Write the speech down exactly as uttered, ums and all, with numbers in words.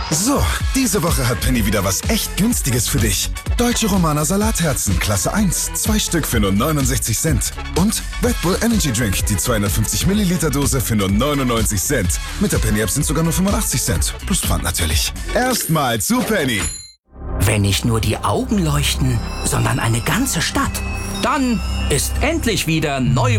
So, diese Woche hat Penny wieder was echt Günstiges für dich. Deutsche Romana Salatherzen, Klasse eins, zwei Stück für nur neunundsechzig Cent. Und Red Bull Energy Drink, die zweihundertfünfzig Milliliter Dose für nur neunundneunzig Cent. Mit der Penny App sind sogar nur fünfundachtzig Cent. Plus Pfand natürlich. Erstmal zu Penny. Wenn nicht nur die Augen leuchten, sondern eine ganze Stadt, dann ist endlich wieder neu